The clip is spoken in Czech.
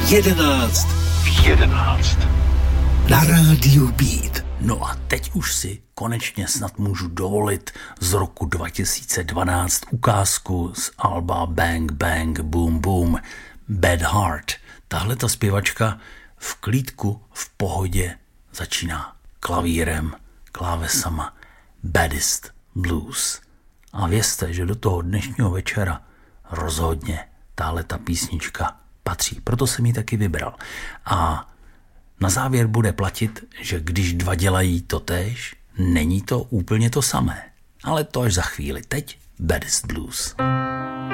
11 v 11 na rádiu Beat. No a teď už si konečně snad můžu dovolit z roku 2012 ukázku z alba Bang Bang Boom Boom Bad Heart. Tahle ta zpěvačka v klídku, v pohodě začíná klavírem, klávesama, Baddest Blues. A vězte, že do toho dnešního večera rozhodně tahle ta písnička patří. Proto jsem ji taky vybral. A na závěr bude platit, že když dva dělají totéž, není to úplně to samé. Ale to až za chvíli. Teď Baddest Blues.